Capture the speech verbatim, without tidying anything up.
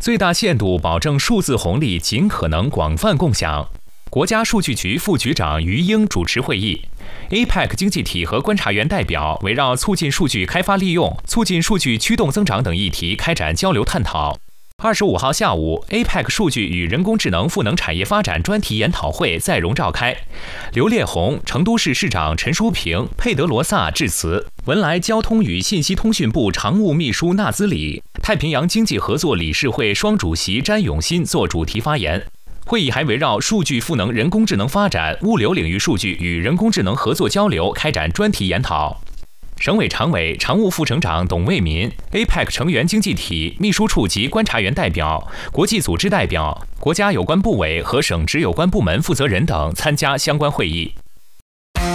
最大限度保证数字红利尽可能广泛共享。国家数据局副局长于英主持会议。A P E C 经济体和观察员代表围绕促进数据开发利用、促进数据驱动增长等议题开展交流探讨。二十五号下午 ，A P E C 数据与人工智能赋能产业发展专题研讨会在蓉召开。刘烈宏、成都市市长陈淑平、佩德罗萨致辞，文莱交通与信息通讯部常务秘书纳兹里、太平洋经济合作理事会双主席詹永新作主题发言。会议还围绕数据赋能人工智能发展、物流领域数据与人工智能合作交流开展专题研讨。省委常委、常务副省长董卫民、A P E C 成员经济体秘书处及观察员代表、国际组织代表、国家有关部委和省直有关部门负责人等参加相关会议。